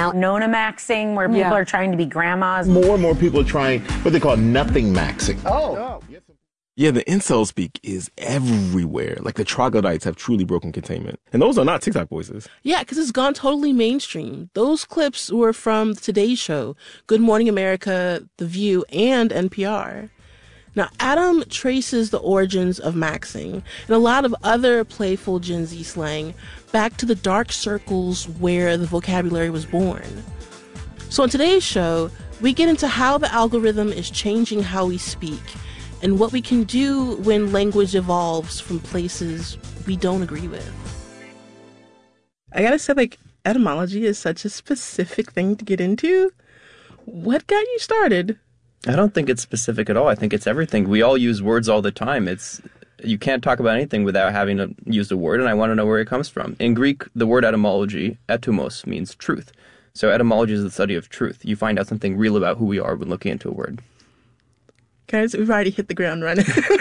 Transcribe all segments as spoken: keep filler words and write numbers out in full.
now Nona maxing, where people Yeah. are trying to be grandmas. More and more people are trying what they call nothing maxing. Oh. Yeah, the incel speak is everywhere. Like the troglodytes have truly broken containment. And those are not TikTok voices. Yeah, because it's gone totally mainstream. Those clips were from The Today Show, Good Morning America, The View, and N P R. Now, Adam traces the origins of maxing and a lot of other playful Gen Z slang back to the dark circles where the vocabulary was born. So on today's show, we get into how the algorithm is changing how we speak and what we can do when language evolves from places we don't agree with. I gotta say, like, etymology is such a specific thing to get into. What got you started? I don't think it's specific at all. I think it's everything. We all use words all the time. It's you can't talk about anything without having to use a word, and I want to know where it comes from. In Greek, the word etymology, etymos, means truth. So etymology is the study of truth. You find out something real about who we are when looking into a word. Guys, we've already hit the ground running.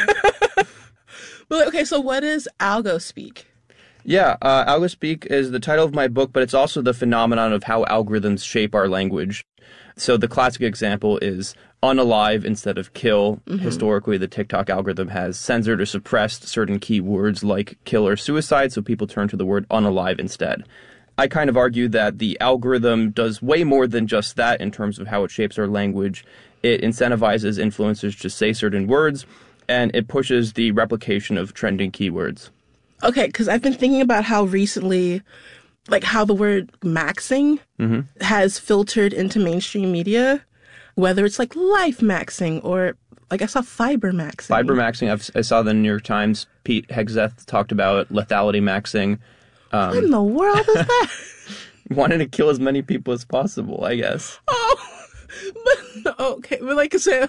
But okay, so what is algo speak? Yeah, uh, algo speak is the title of my book, but it's also the phenomenon of how algorithms shape our language. So the classic example is unalive instead of kill. Mm-hmm. Historically, the TikTok algorithm has censored or suppressed certain keywords like kill or suicide, so people turn to the word unalive instead. I kind of argue that the algorithm does way more than just that in terms of how it shapes our language. It incentivizes influencers to say certain words, and it pushes the replication of trending keywords. Okay, because I've been thinking about how recently, like how the word maxing mm-hmm. has filtered into mainstream media, whether it's like life maxing or like I saw fiber maxing. Fiber maxing, I've, I saw the New York Times, Pete Hegseth talked about lethality maxing. Um, what in the world is that? Wanting to kill as many people as possible, I guess. Oh, but, okay, but like I said,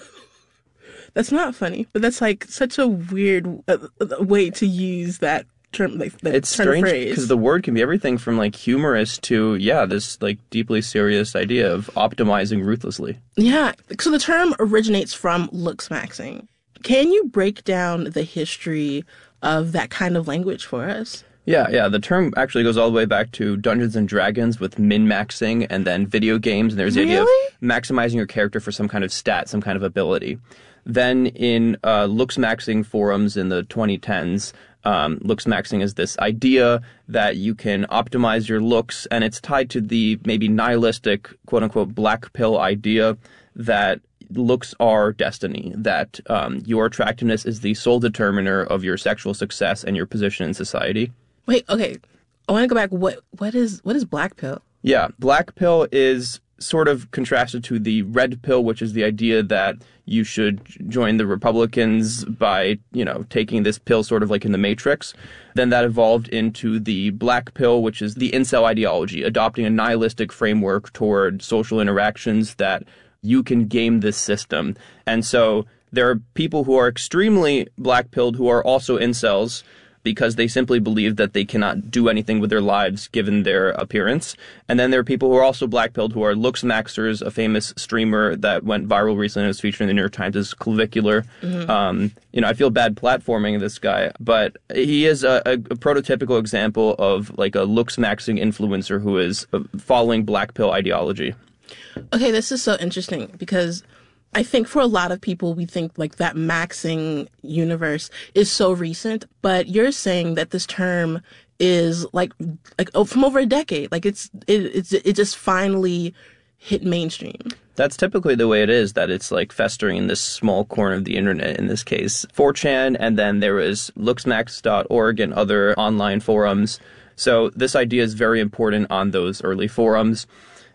that's not funny, but that's like such a weird uh, way to use that term. Like, that it's term strange phrase. Because the word can be everything from like humorous to, yeah, this like deeply serious idea of optimizing ruthlessly. Yeah, so the term originates from looks maxing. Can you break down the history of that kind of language for us? Yeah, yeah. The term actually goes all the way back to Dungeons and Dragons with min-maxing, and then video games. And there's the really? idea of maximizing your character for some kind of stat, some kind of ability. Then in uh, looks-maxing forums in the twenty tens, um, looks-maxing is this idea that you can optimize your looks, and it's tied to the maybe nihilistic, quote-unquote, black pill idea that looks are destiny, that um, your attractiveness is the sole determiner of your sexual success and your position in society. Wait, okay. I want to go back. What what is what is black pill? Yeah, black pill is sort of contrasted to the red pill, which is the idea that you should join the Republicans by, you know, taking this pill sort of like in the Matrix. Then that evolved into the black pill, which is the incel ideology, adopting a nihilistic framework toward social interactions that you can game this system. And so there are people who are extremely black-pilled who are also incels, because they simply believe that they cannot do anything with their lives given their appearance. And then there are people who are also black-pilled who are looks maxers, a famous streamer that went viral recently and was featured in the New York Times as Clavicular. Mm-hmm. Um, you know, I feel bad platforming this guy, but he is a, a, a prototypical example of like a looks maxing influencer who is following black pill ideology. Okay, this is so interesting because I think for a lot of people, we think like that maxing universe is so recent, but you're saying that this term is like like oh, from over a decade. Like it's it it's it just finally hit mainstream. That's typically the way it is, that it's like festering in this small corner of the internet, in this case four chan, and then there was looksmax dot org and other online forums. So this idea is very important on those early forums.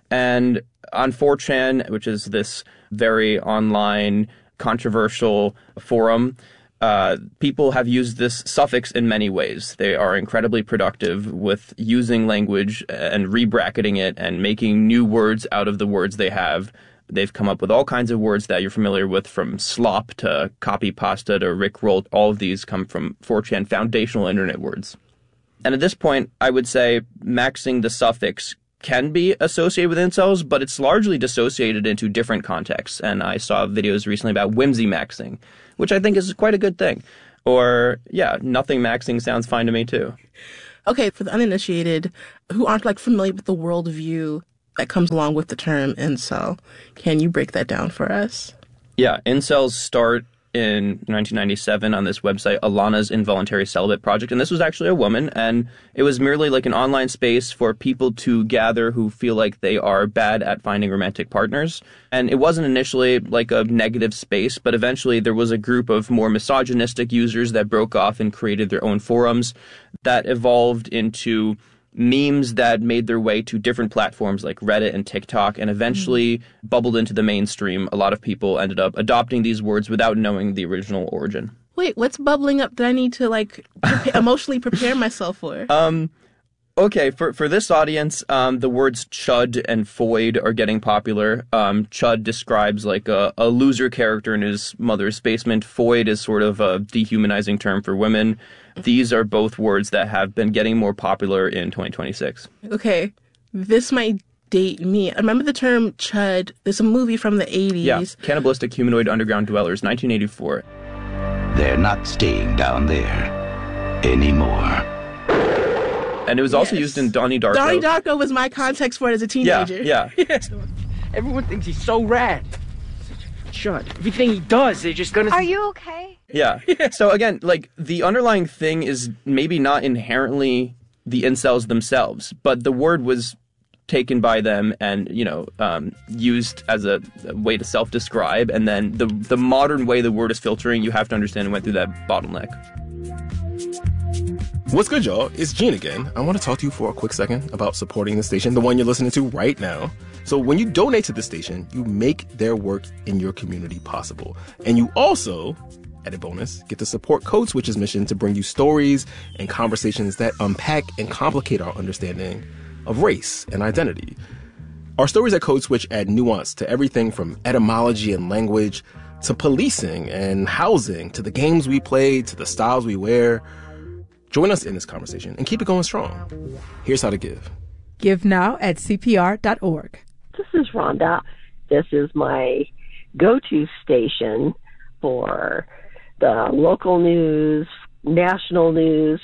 And on four chan, which is this very online, controversial forum, uh, people have used this suffix in many ways. They are incredibly productive with using language and rebracketing it and making new words out of the words they have. They've come up with all kinds of words that you're familiar with, from slop to copy pasta to rickroll. All of these come from four chan, foundational internet words. And at this point, I would say maxing the suffix can be associated with incels, but it's largely dissociated into different contexts. And I saw videos recently about whimsy maxing, which I think is quite a good thing. Or, yeah, nothing maxing sounds fine to me, too. Okay, for the uninitiated who aren't like familiar with the worldview that comes along with the term incel. Can you break that down for us? Yeah, incels start in nineteen ninety-seven on this website, Alana's Involuntary Celibate Project. And this was actually a woman, and it was merely like an online space for people to gather who feel like they are bad at finding romantic partners. And it wasn't initially like a negative space, but eventually there was a group of more misogynistic users that broke off and created their own forums that evolved into memes that made their way to different platforms like Reddit and TikTok and eventually mm-hmm. bubbled into the mainstream. A lot of people ended up adopting these words without knowing the original origin. Wait, what's bubbling up that I need to like pre- emotionally prepare myself for? Um, okay, for, for this audience, um, the words chud and foid are getting popular. Um, chud describes like a, a loser character in his mother's basement. Foid is sort of a dehumanizing term for women. These are both words that have been getting more popular in twenty twenty-six. Okay, this might date me. I remember the term chud. There's a movie from the eighties. Yeah, Cannibalistic Humanoid Underground Dwellers, nineteen eighty-four. They're not staying down there anymore. And it was also Yes. used in Donnie Darko. Donnie Darko was my context for it as a teenager. Yeah, yeah. Everyone thinks he's so rad. Shut. Everything he does, they're just gonna... Are you okay? Yeah. So again, like the underlying thing is maybe not inherently the incels themselves, but the word was taken by them and, you know, um, used as a, a way to self-describe. And then the the modern way the word is filtering, you have to understand it went through that bottleneck. What's good, y'all? It's Gene again. I want to talk to you for a quick second about supporting the station, the one you're listening to right now. So when you donate to the station, you make their work in your community possible. And you also, added bonus, get to support Code Switch's mission to bring you stories and conversations that unpack and complicate our understanding of race and identity. Our stories at Code Switch add nuance to everything from etymology and language to policing and housing to the games we play to the styles we wear. Join us in this conversation and keep it going strong. Here's how to give. Give now at C P R dot org. This is Rhonda. This is my go-to station for the local news, national news.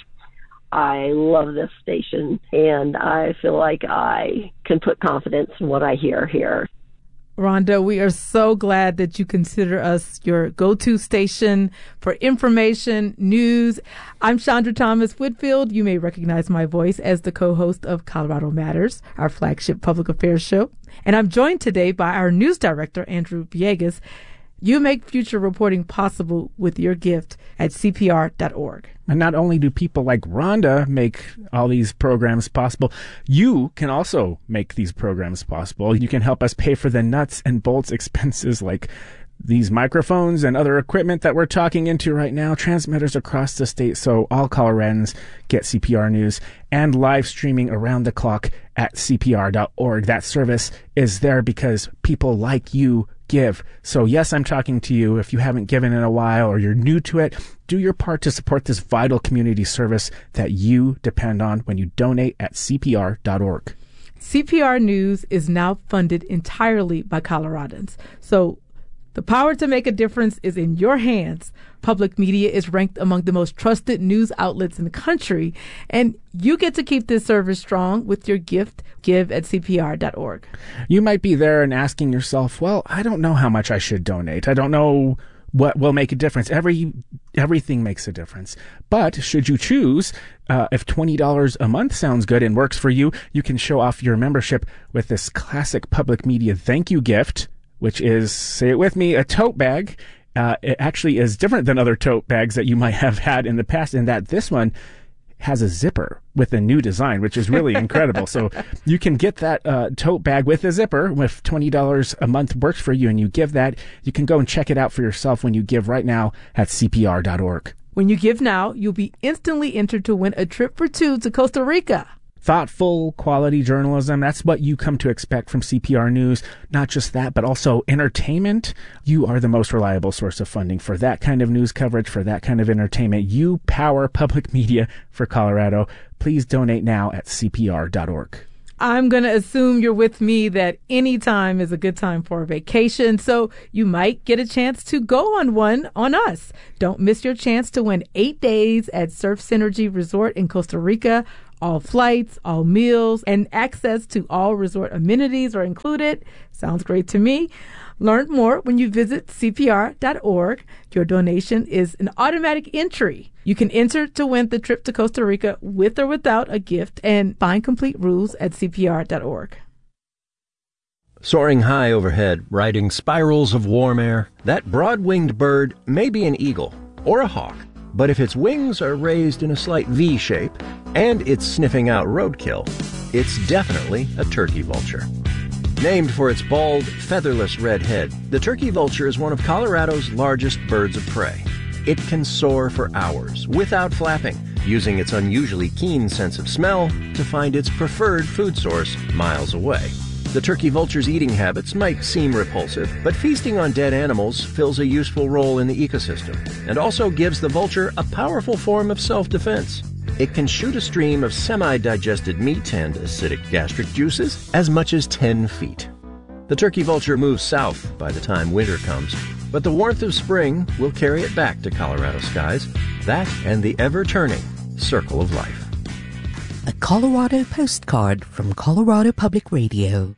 I love this station, and I feel like I can put confidence in what I hear here. Rhonda, we are so glad that you consider us your go-to station for information, news. I'm Chandra Thomas Whitfield. You may recognize my voice as the co-host of Colorado Matters, our flagship public affairs show. And I'm joined today by our news director, Andrew Villegas. You make future reporting possible with your gift at C P R dot org. And not only do people like Rhonda make all these programs possible, you can also make these programs possible. You can help us pay for the nuts and bolts expenses like these microphones and other equipment that we're talking into right now, transmitters across the state so all Coloradans get C P R news, and live streaming around the clock at C P R dot org. That service is there because people like you give. So yes, I'm talking to you. If you haven't given in a while or you're new to it, do your part to support this vital community service that you depend on when you donate at C P R dot org. C P R News is now funded entirely by Coloradans. So the power to make a difference is in your hands. Public media is ranked among the most trusted news outlets in the country, and you get to keep this service strong with your gift. Give at C P R dot org. You might be there and asking yourself, well, I don't know how much I should donate. I don't know what will make a difference. Every Everything makes a difference. But should you choose, uh, if twenty dollars a month sounds good and works for you, you can show off your membership with this classic public media thank you gift, which is, say it with me, a tote bag. Uh, it actually is different than other tote bags that you might have had in the past in that this one has a zipper with a new design, which is really incredible. So you can get that uh, tote bag with a zipper. If twenty dollars a month works for you and you give that, you can go and check it out for yourself when you give right now at C P R dot org. When you give now, you'll be instantly entered to win a trip for two to Costa Rica. Thoughtful, quality journalism. That's what you come to expect from C P R News. Not just that, but also entertainment. You are the most reliable source of funding for that kind of news coverage, for that kind of entertainment. You power public media for Colorado. Please donate now at C P R dot org. I'm going to assume you're with me that any time is a good time for a vacation, so you might get a chance to go on one on us. Don't miss your chance to win eight days at Surf Synergy Resort in Costa Rica, All flights, all meals, and access to all resort amenities are included. Sounds great to me. Learn more when you visit C P R dot org. Your donation is an automatic entry. You can enter to win the trip to Costa Rica with or without a gift, and find complete rules at C P R dot org. Soaring high overhead, riding spirals of warm air, that broad-winged bird may be an eagle or a hawk, but if its wings are raised in a slight V shape and it's sniffing out roadkill, it's definitely a turkey vulture. Named for its bald, featherless red head, the turkey vulture is one of Colorado's largest birds of prey. It can soar for hours without flapping, using its unusually keen sense of smell to find its preferred food source miles away. The turkey vulture's eating habits might seem repulsive, but feasting on dead animals fills a useful role in the ecosystem and also gives the vulture a powerful form of self-defense. It can shoot a stream of semi-digested meat and acidic gastric juices as much as ten feet. The turkey vulture moves south by the time winter comes, but the warmth of spring will carry it back to Colorado skies, that and the ever-turning circle of life. A Colorado postcard from Colorado Public Radio.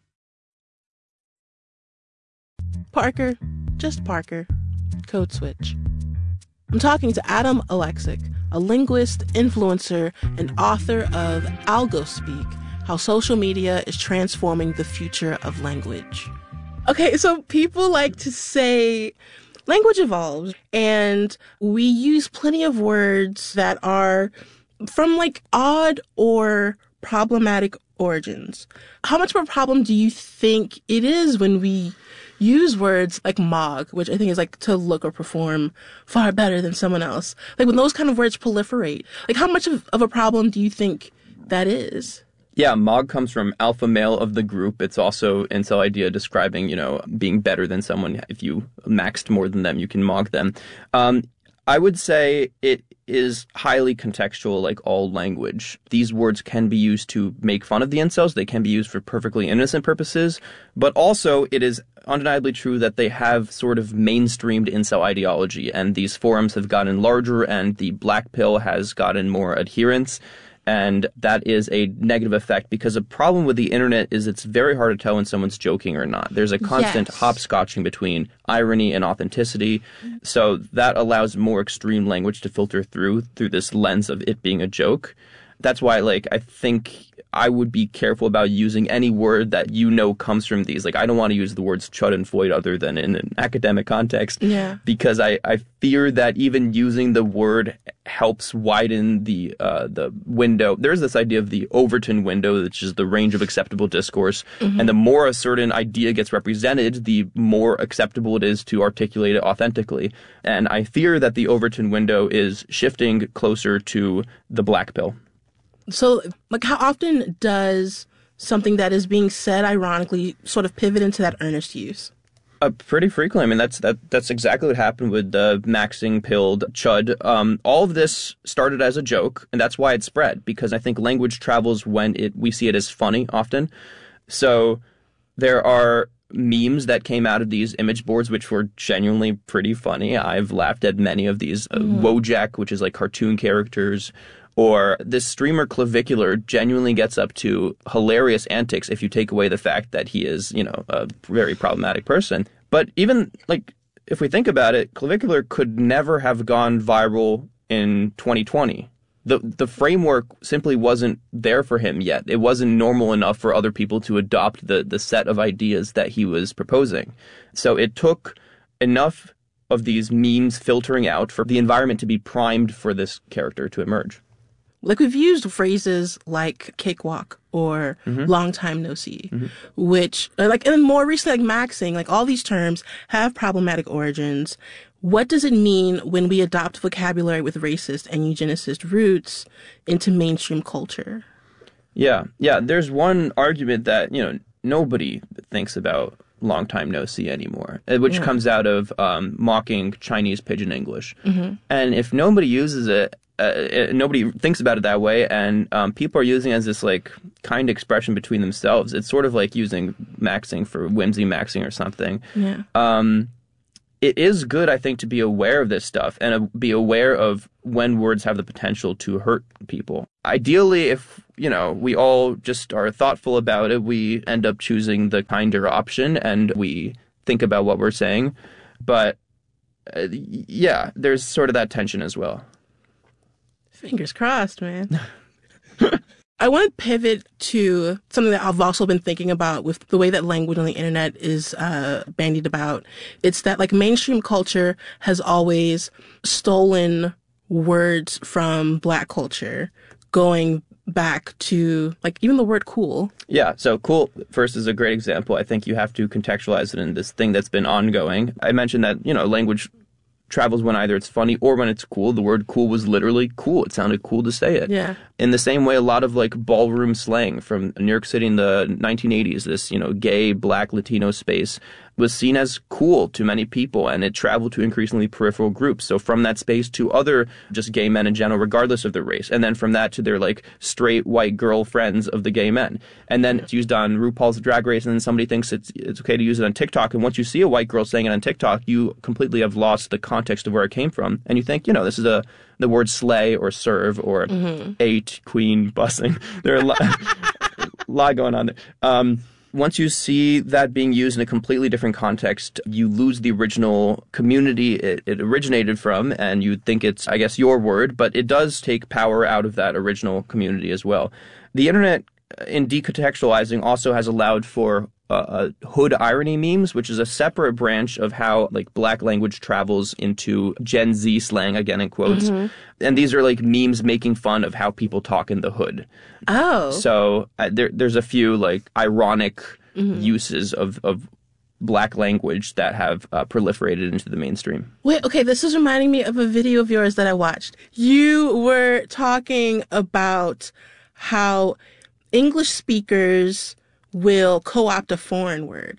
Parker, just Parker. Code Switch. I'm talking to Adam Alexic, a linguist, influencer, and author of AlgoSpeak, How Social Media is Transforming the Future of Language. Okay, so people like to say language evolves, and we use plenty of words that are from like odd or problematic origins. How much of a problem do you think it is when we use words like mog, which I think is like to look or perform far better than someone else? Like when those kind of words proliferate, like how much of, of a problem do you think that is? Yeah, mog comes from alpha male of the group. It's also incel idea describing, you know, being better than someone. If you maxed more than them, you can mog them. Um, I would say it is highly contextual, like all language. These words can be used to make fun of the incels. They can be used for perfectly innocent purposes. But also, it is undeniably true that they have sort of mainstreamed incel ideology. And these forums have gotten larger, and the black pill has gotten more adherents. And that is a negative effect, because a problem with the internet is it's very hard to tell when someone's joking or not. There's a constant Yes. hopscotching between irony and authenticity. So that allows more extreme language to filter through, through this lens of it being a joke. That's why, like, I think I would be careful about using any word that you know comes from these. Like, I don't want to use the words chud and foid other than in an academic context. Yeah. Because I, I fear that even using the word helps widen the uh, the window. There's this idea of the Overton window, which is the range of acceptable discourse. Mhm. And the more a certain idea gets represented, the more acceptable it is to articulate it authentically. And I fear that the Overton window is shifting closer to the black pill. So, like, how often does something that is being said ironically sort of pivot into that earnest use? Uh, pretty frequently. I mean, that's that that's exactly what happened with the maxing, pilled, chud. Um, all of this started as a joke, and that's why it spread, because I think language travels when it we see it as funny often. So there are memes that came out of these image boards which were genuinely pretty funny. I've laughed at many of these. Uh, Mhm. Wojak, which is like cartoon characters. Or this streamer Clavicular genuinely gets up to hilarious antics if you take away the fact that he is, you know, a very problematic person. But even, like, if we think about it, Clavicular could never have gone viral in twenty twenty. The the framework simply wasn't there for him yet. It wasn't normal enough for other people to adopt the, the set of ideas that he was proposing. So it took enough of these memes filtering out for the environment to be primed for this character to emerge. Like, we've used phrases like cakewalk or Mhm. long time no see, Mhm. which, uh, like, and more recently, like maxing, like all these terms have problematic origins. What does it mean when we adopt vocabulary with racist and eugenicist roots into mainstream culture? Yeah, yeah. There's one argument that, you know, nobody thinks about long time no see anymore, uh, which Yeah. comes out of um, mocking Chinese pidgin English. Mhm. And if nobody uses it, uh, uh, nobody thinks about it that way, and um, people are using it as this like kind expression between themselves. It's sort of like using maxing for whimsy maxing or something. Yeah. Um, it is good, I think, to be aware of this stuff and uh, be aware of when words have the potential to hurt people. Ideally, if, you know, we all just are thoughtful about it, we end up choosing the kinder option and we think about what we're saying. But, uh, yeah, there's sort of that tension as well. Fingers crossed, man. I want to pivot to something that I've also been thinking about with the way that language on the internet is uh, bandied about. It's that like mainstream culture has always stolen words from Black culture, going back to like even the word cool. Yeah, so cool first is a great example. I think you have to contextualize it in this thing that's been ongoing. I mentioned that, you know, language travels when either it's funny or when it's cool. The word cool was literally cool. It sounded cool to say it. Yeah. In the same way, a lot of like ballroom slang from New York City in the nineteen eighties, this, you know, gay, Black, Latino space was seen as cool to many people, and it traveled to increasingly peripheral groups. So from that space to other just gay men in general, regardless of their race. And then from that to their like straight white girl friends of the gay men. And then it's used on RuPaul's Drag Race, and then somebody thinks it's it's okay to use it on TikTok. And once you see a white girl saying it on TikTok, you completely have lost the context of where it came from. And you think, you know, this is a the word slay or serve or mm-hmm. eight, queen, bussing. There are a lot, a lot going on there. Um, Once you see that being used in a completely different context, you lose the original community it, it originated from, and you think it's, I guess, your word, but it does take power out of that original community as well. The internet, in decontextualizing, also has allowed for uh, uh, hood irony memes, which is a separate branch of how like Black language travels into Gen Z slang, again in quotes. Mm-hmm. And these are like memes making fun of how people talk in the hood. Oh. So uh, there, there's a few like ironic mm-hmm. uses of, of Black language that have uh, proliferated into the mainstream. Wait, okay, this is reminding me of a video of yours that I watched. You were talking about how English speakers will co-opt a foreign word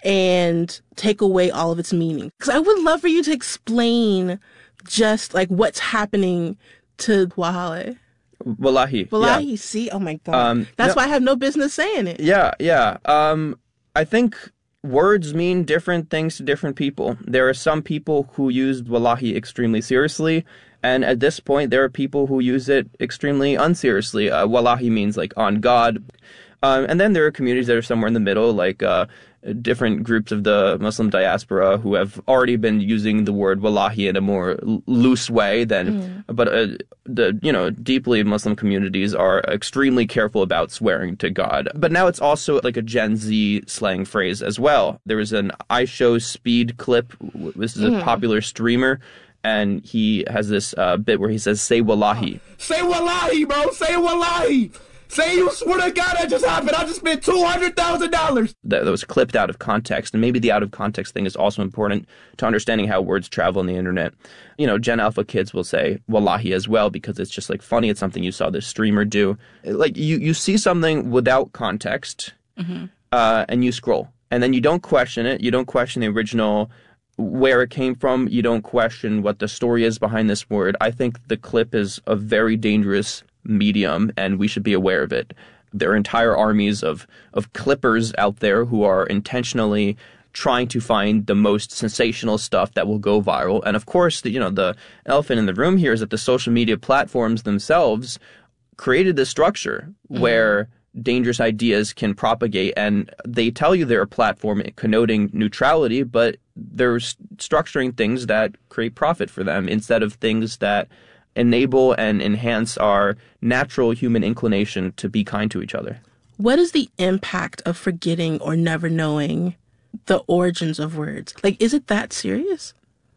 and take away all of its meaning. Because I would love for you to explain just like what's happening to Wallahi. Wallahi. Wallahi, yeah. see? Oh my God. Um, That's no, why I have no business saying it. Yeah, yeah. Um, I think words mean different things to different people. There are some people who use Wallahi extremely seriously, and at this point, there are people who use it extremely unseriously. Uh, Wallahi means like on God. Um, and then there are communities that are somewhere in the middle, like uh, different groups of the Muslim diaspora who have already been using the word Wallahi in a more l- loose way than, mm. but uh, the, you know, deeply Muslim communities are extremely careful about swearing to God. But now it's also like a Gen Z slang phrase as well. There was an iShowSpeed clip. This is a mm. popular streamer. And he has this uh, bit where he says, say Wallahi. Say Wallahi, bro. Say Wallahi. Say you swear to God that just happened. I just spent two hundred thousand dollars. That, that was clipped out of context. And maybe the out of context thing is also important to understanding how words travel on the internet. You know, Gen Alpha kids will say Wallahi as well because it's just like funny. It's something you saw this streamer do. Like you, you see something without context mm-hmm. uh, and you scroll. And then you don't question it. You don't question the original where it came from. You don't question what the story is behind this word. I think the clip is a very dangerous medium, and we should be aware of it. There are entire armies of, of clippers out there who are intentionally trying to find the most sensational stuff that will go viral. And of course, the, you know, the elephant in the room here is that the social media platforms themselves created this structure mm-hmm. where dangerous ideas can propagate, and they tell you they're a platform connoting neutrality, but they're structuring things that create profit for them instead of things that enable and enhance our natural human inclination to be kind to each other. What is the impact of forgetting or never knowing the origins of words? Like, is it that serious?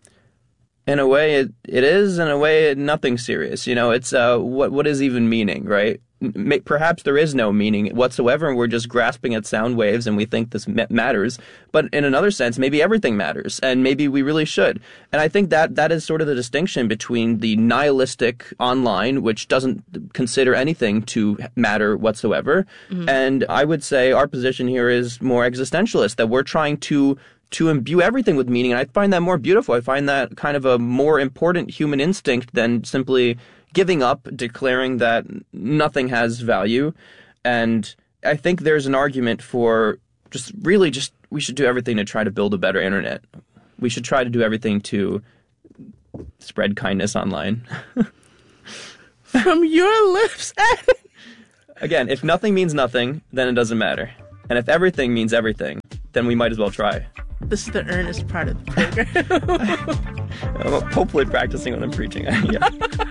In a way, it, it is. In a way, nothing serious. You know, it's uh, what what is even meaning, right? Perhaps there is no meaning whatsoever, and we're just grasping at sound waves, and we think this matters. But in another sense, maybe everything matters, and maybe we really should. And I think that that is sort of the distinction between the nihilistic online, which doesn't consider anything to matter whatsoever, mm-hmm. and I would say our position here is more existentialist, that we're trying to to imbue everything with meaning. And I find that more beautiful. I find that kind of a more important human instinct than simply giving up, declaring that nothing has value. And I think there's an argument for just really just we should do everything to try to build a better internet. we should try to do everything to spread kindness online. From your lips, Adam. Again, if nothing means nothing, then it doesn't matter. And if everything means everything, then we might as well try. This is the earnest part of the program. I'm hopefully practicing when I'm preaching. Yeah.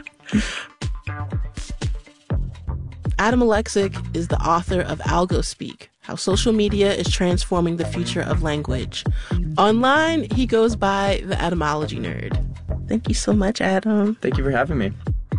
Adam Alexic is the author of AlgoSpeak, How Social Media is Transforming the Future of Language. Online, he goes by the Etymology Nerd. Thank you so much, Adam. Thank you for having me.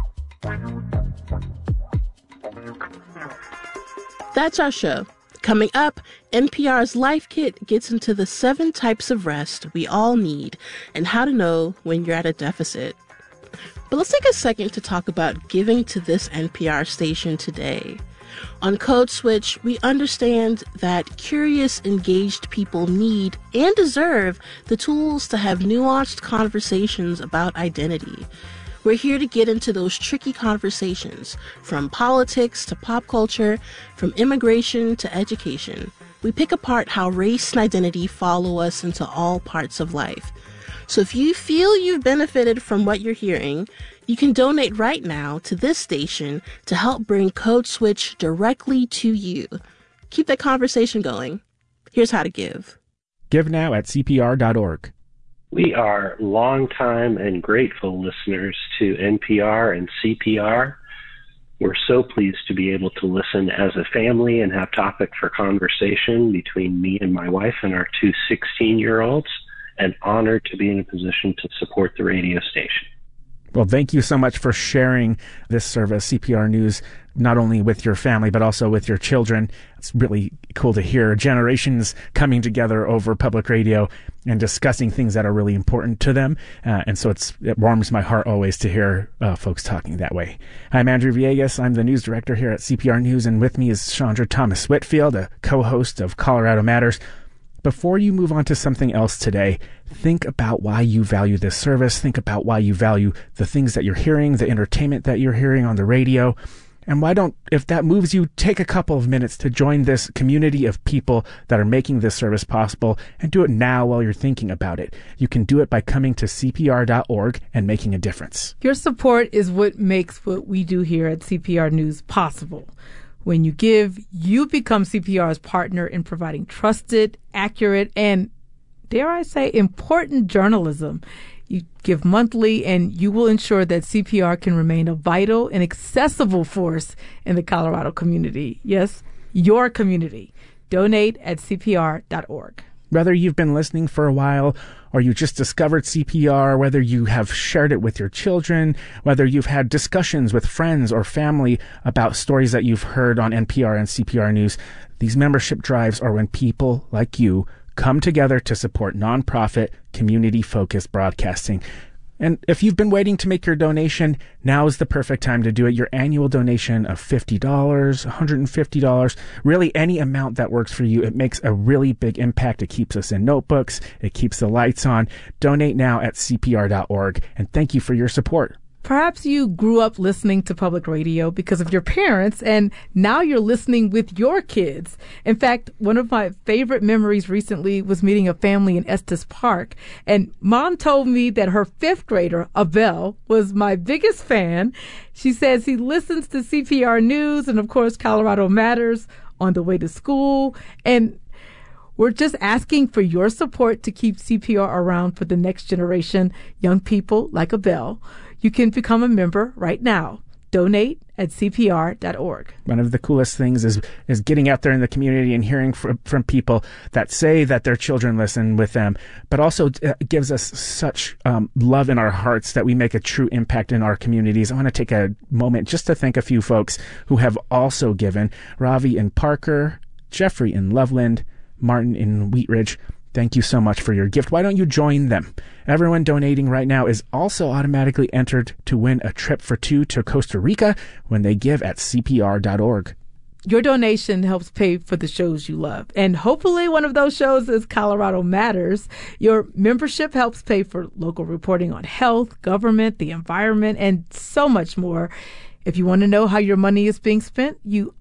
That's our show. Coming up, N P R's Life Kit gets into the seven types of rest we all need and how to know when you're at a deficit. But let's take a second to talk about giving to this N P R station today. On Code Switch, we understand that curious, engaged people need and deserve the tools to have nuanced conversations about identity. We're here to get into those tricky conversations, from politics to pop culture, from immigration to education. We pick apart how race and identity follow us into all parts of life. So if you feel you've benefited from what you're hearing, you can donate right now to this station to help bring Code Switch directly to you. Keep that conversation going. Here's how to give. Give now at C P R dot org. We are longtime and grateful listeners to N P R and C P R. We're so pleased to be able to listen as a family and have topic for conversation between me and my wife and our two sixteen-year-olds, and honored to be in a position to support the radio station. Well, thank you so much for sharing this service, C P R News, not only with your family, but also with your children. It's really cool to hear generations coming together over public radio and discussing things that are really important to them. Uh, and so it's, it warms my heart always to hear uh, folks talking that way. I'm Andrew Villegas. I'm the news director here at C P R News, and with me is Chandra Thomas Whitfield, a co-host of Colorado Matters. Before you move on to something else today, think about why you value this service. Think about why you value the things that you're hearing, the entertainment that you're hearing on the radio. And why don't, if that moves you, take a couple of minutes to join this community of people that are making this service possible, and do it now while you're thinking about it. You can do it by coming to C P R dot org and making a difference. Your support is what makes what we do here at C P R News possible. When you give, you become C P R's partner in providing trusted, accurate, and, dare I say, important journalism. You give monthly, and you will ensure that C P R can remain a vital and accessible force in the Colorado community. Yes, your community. Donate at C P R dot org. Whether you've been listening for a while or you just discovered C P R, whether you have shared it with your children, whether you've had discussions with friends or family about stories that you've heard on N P R and C P R News, these membership drives are when people like you come together to support nonprofit, community-focused broadcasting. And if you've been waiting to make your donation, now is the perfect time to do it. Your annual donation of fifty dollars, one hundred fifty dollars, really any amount that works for you. It makes a really big impact. It keeps us in notebooks. It keeps the lights on. Donate now at C P R dot org. And thank you for your support. Perhaps you grew up listening to public radio because of your parents, and now you're listening with your kids. In fact, one of my favorite memories recently was meeting a family in Estes Park, and Mom told me that her fifth grader, Abel, was my biggest fan. She says he listens to C P R News and, of course, Colorado Matters on the way to school, and we're just asking for your support to keep C P R around for the next generation, young people like Abel. You can become a member right now. Donate at C P R dot org. One of the coolest things is is getting out there in the community and hearing from, from people that say that their children listen with them, but also uh, gives us such um, love in our hearts that we make a true impact in our communities. I want to take a moment just to thank a few folks who have also given. Ravi in Parker, Jeffrey in Loveland, Martin in Wheat Ridge. Thank you so much for your gift. Why don't you join them? Everyone donating right now is also automatically entered to win a trip for two to Costa Rica when they give at C P R dot org. Your donation helps pay for the shows you love. And hopefully one of those shows is Colorado Matters. Your membership helps pay for local reporting on health, government, the environment, and so much more. If you want to know how your money is being spent, you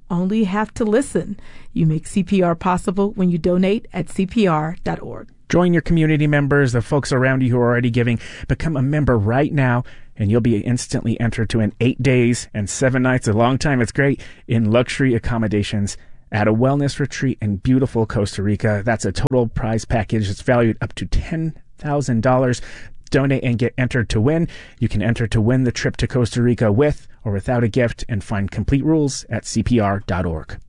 only have to listen. You make C P R possible when you donate at C P R dot org. Join your community members, the folks around you who are already giving. Become a member right now, and you'll be instantly entered to an eight days and seven nights, a long time, it's great, in luxury accommodations at a wellness retreat in beautiful Costa Rica. That's a total prize package that's valued up to ten thousand dollars. Donate and get entered to win. You can enter to win the trip to Costa Rica with or without a gift, and find complete rules at C P R dot org.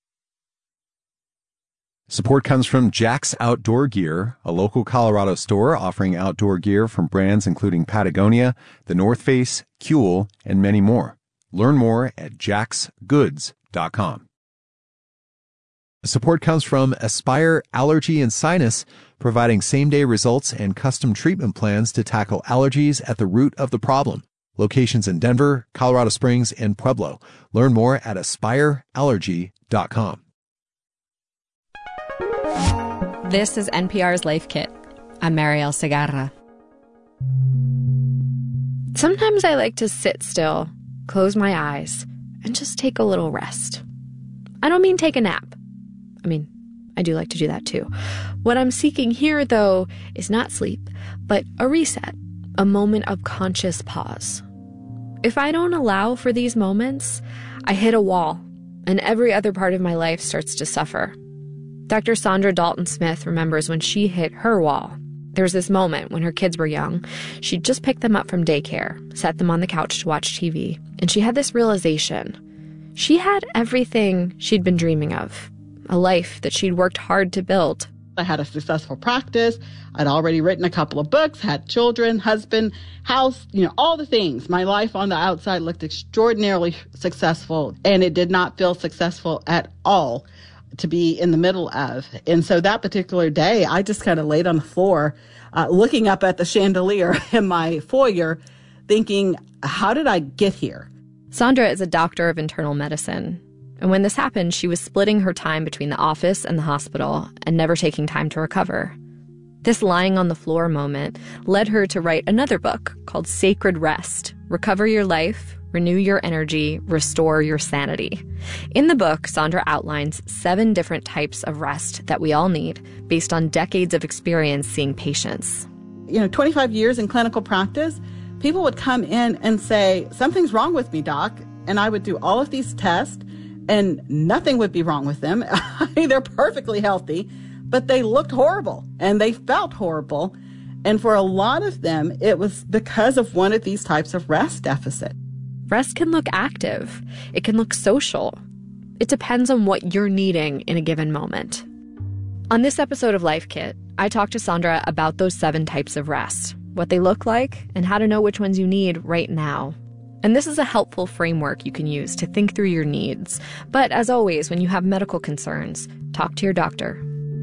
Support comes from Jack's Outdoor Gear, a local Colorado store offering outdoor gear from brands including Patagonia, The North Face, Kuhl, and many more. Learn more at jacks goods dot com. Support comes from Aspire Allergy and Sinus, providing same-day results and custom treatment plans to tackle allergies at the root of the problem. Locations in Denver, Colorado Springs, and Pueblo. Learn more at aspire allergy dot com. This is N P R's Life Kit. I'm Marielle Segarra. Sometimes I like to sit still, close my eyes, and just take a little rest. I don't mean take a nap. I mean, I do like to do that too. What I'm seeking here, though, is not sleep, but a reset, a moment of conscious pause. If I don't allow for these moments, I hit a wall, and every other part of my life starts to suffer. Doctor Sandra Dalton Smith remembers when she hit her wall. There was this moment when her kids were young. She'd just picked them up from daycare, set them on the couch to watch T V, and she had this realization. She had everything she'd been dreaming of, a life that she'd worked hard to build. I had a successful practice. I'd already written a couple of books, had children, husband, house, you know, all the things. My life on the outside looked extraordinarily successful, and it did not feel successful at all to be in the middle of. And so that particular day, I just kind of laid on the floor, uh, looking up at the chandelier in my foyer, thinking, how did I get here? Sandra is a doctor of internal medicine. And when this happened, she was splitting her time between the office and the hospital and never taking time to recover. This lying on the floor moment led her to write another book called Sacred Rest: Recover Your Life, Renew Your Energy, Restore Your Sanity. In the book, Sandra outlines seven different types of rest that we all need based on decades of experience seeing patients. You know, twenty-five years in clinical practice, people would come in and say, something's wrong with me, doc. And I would do all of these tests and nothing would be wrong with them. They're perfectly healthy, but they looked horrible and they felt horrible. And for a lot of them, it was because of one of these types of rest deficit. Rest can look active. It can look social. It depends on what you're needing in a given moment. On this episode of Life Kit, I talked to Sandra about those seven types of rest, what they look like, and how to know which ones you need right now. And this is a helpful framework you can use to think through your needs. But as always, when you have medical concerns, talk to your doctor.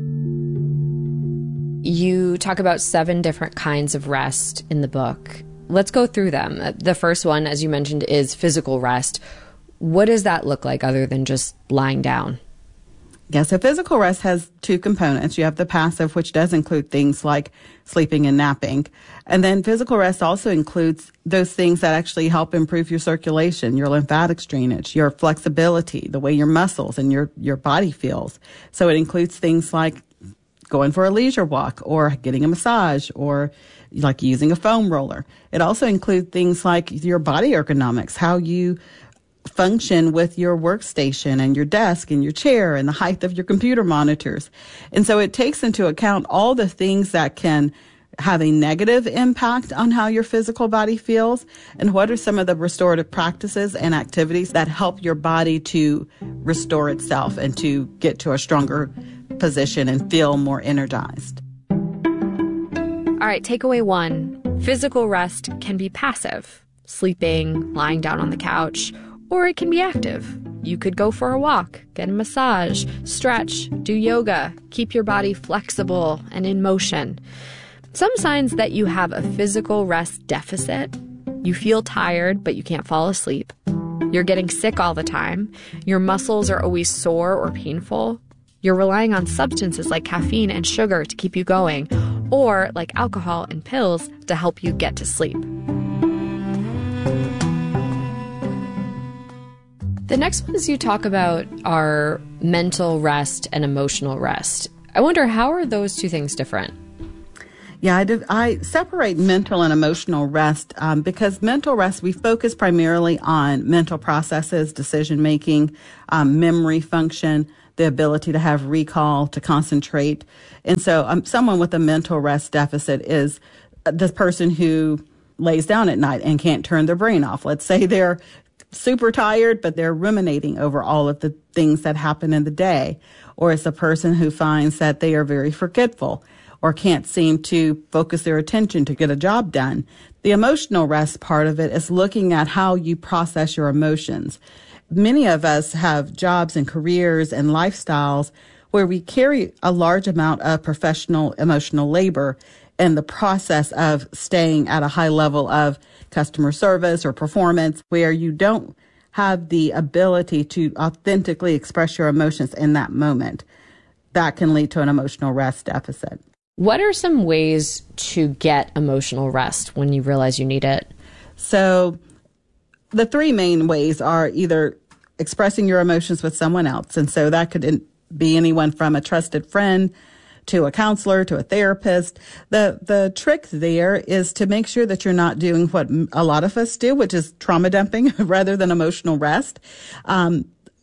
You talk about seven different kinds of rest in the book. Let's go through them. The first one, as you mentioned, is physical rest. What does that look like other than just lying down? Yeah, so physical rest has two components. You have the passive, which does include things like sleeping and napping. And then physical rest also includes those things that actually help improve your circulation, your lymphatic drainage, your flexibility, the way your muscles and your, your body feels. So it includes things like going for a leisure walk or getting a massage or like using a foam roller. It also includes things like your body ergonomics, how you function with your workstation and your desk and your chair and the height of your computer monitors. And so it takes into account all the things that can have a negative impact on how your physical body feels, and what are some of the restorative practices and activities that help your body to restore itself and to get to a stronger position and feel more energized. All right, takeaway one. Physical rest can be passive, sleeping, lying down on the couch, or it can be active. You could go for a walk, get a massage, stretch, do yoga, keep your body flexible and in motion. Some signs that you have a physical rest deficit: you feel tired, but you can't fall asleep. You're getting sick all the time. Your muscles are always sore or painful. You're relying on substances like caffeine and sugar to keep you going, or like alcohol and pills to help you get to sleep. The next ones you talk about are mental rest and emotional rest. I wonder, how are those two things different? Yeah, I, do, I separate mental and emotional rest um, because mental rest, we focus primarily on mental processes, decision making, um, memory function, the ability to have recall, to concentrate. And so um, someone with a mental rest deficit is the person who lays down at night and can't turn their brain off. Let's say they're super tired, but they're ruminating over all of the things that happen in the day. Or it's a person who finds that they are very forgetful or can't seem to focus their attention to get a job done. The emotional rest part of it is looking at how you process your emotions. Many of us have jobs and careers and lifestyles where we carry a large amount of professional emotional labor in the process of staying at a high level of customer service or performance, where you don't have the ability to authentically express your emotions in that moment. That can lead to an emotional rest deficit. What are some ways to get emotional rest when you realize you need it? So the three main ways are either expressing your emotions with someone else. And so that could be anyone from a trusted friend to a counselor, to a therapist. The the trick there is to make sure that you're not doing what a lot of us do, which is trauma dumping rather than emotional rest. Um,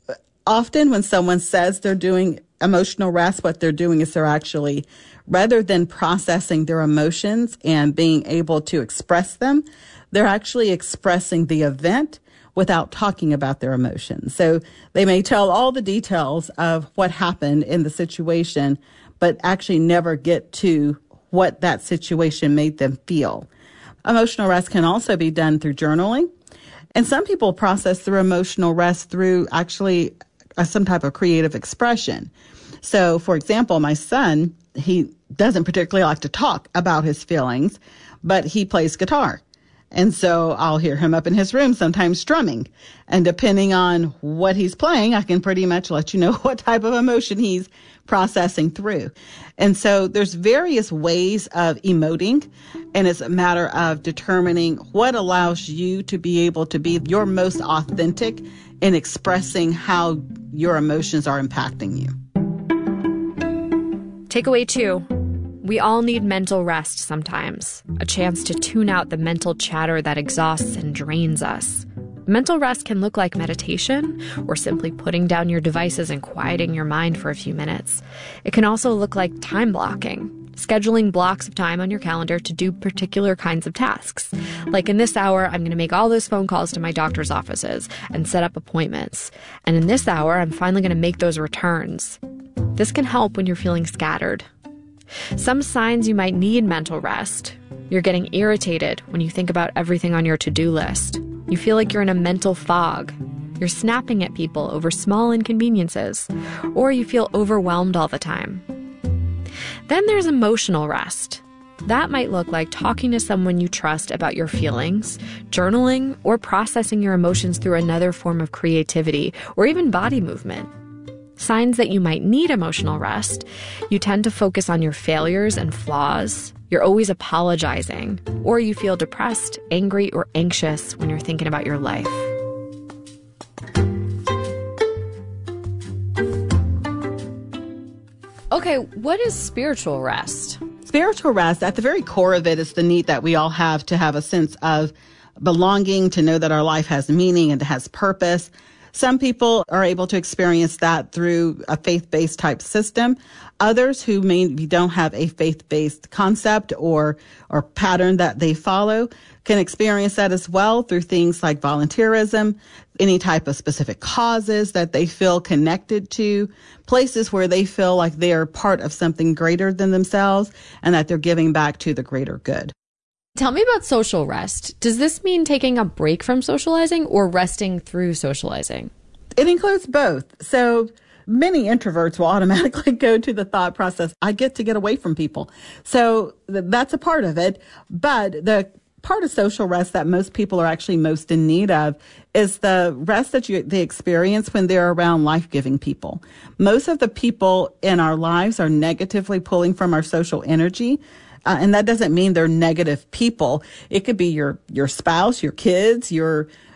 often when someone says they're doing emotional rest, what they're doing is they're actually, rather than processing their emotions and being able to express them, they're actually expressing the event without talking about their emotions. So they may tell all the details of what happened in the situation, but actually never get to what that situation made them feel. Emotional rest can also be done through journaling. And some people process their emotional rest through actually uh, some type of creative expression. So, for example, my son, he doesn't particularly like to talk about his feelings, but he plays guitar. And so I'll hear him up in his room sometimes strumming. And depending on what he's playing, I can pretty much let you know what type of emotion he's processing through. And so there's various ways of emoting, and it's a matter of determining what allows you to be able to be your most authentic in expressing how your emotions are impacting you. Takeaway two. We all need mental rest sometimes, a chance to tune out the mental chatter that exhausts and drains us. Mental rest can look like meditation or simply putting down your devices and quieting your mind for a few minutes. It can also look like time blocking, scheduling blocks of time on your calendar to do particular kinds of tasks. Like in this hour, I'm going to make all those phone calls to my doctor's offices and set up appointments. And in this hour, I'm finally going to make those returns. This can help when you're feeling scattered. Some signs you might need mental rest. You're getting irritated when you think about everything on your to-do list. You feel like you're in a mental fog. You're snapping at people over small inconveniences. Or you feel overwhelmed all the time. Then there's emotional rest. That might look like talking to someone you trust about your feelings, journaling, or processing your emotions through another form of creativity, or even body movement. Signs that you might need emotional rest: you tend to focus on your failures and flaws, you're always apologizing, or you feel depressed, angry, or anxious when you're thinking about your life. Okay, what is spiritual rest? Spiritual rest, at the very core of it, is the need that we all have to have a sense of belonging, to know that our life has meaning and has purpose. Some people are able to experience that through a faith-based type system. Others who maybe don't have a faith-based concept or or pattern that they follow can experience that as well through things like volunteerism, any type of specific causes that they feel connected to, places where they feel like they are part of something greater than themselves and that they're giving back to the greater good. Tell me about social rest. Does this mean taking a break from socializing or resting through socializing? It includes both. So many introverts will automatically go to the thought process, I get to get away from people. So th- that's a part of it. But the part of social rest that most people are actually most in need of is the rest that you, they experience when they're around life-giving people. Most of the people in our lives are negatively pulling from our social energy. Uh, and that doesn't mean they're negative people. It could be your, your spouse, your kids, your